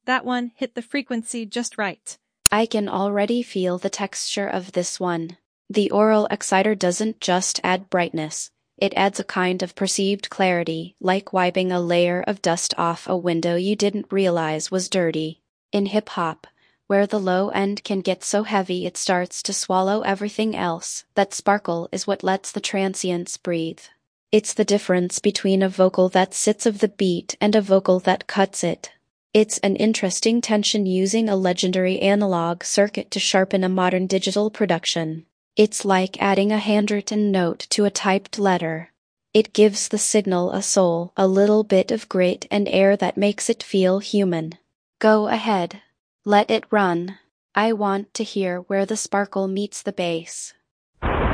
That one hit the frequency just right. I can already feel the texture of this one. The Aural Exciter doesn't just add brightness. It adds a kind of perceived clarity, like wiping a layer of dust off a window you didn't realize was dirty. In hip-hop, where the low end can get so heavy it starts to swallow everything else, that sparkle is what lets the transients breathe. It's the difference between a vocal that sits of the beat and a vocal that cuts it. It's an interesting tension using a legendary analog circuit to sharpen a modern digital production. It's like adding a handwritten note to a typed letter. It gives the signal a soul, a little bit of grit and air that makes it feel human. Go ahead. Let it run. I want to hear where the sparkle meets the bass.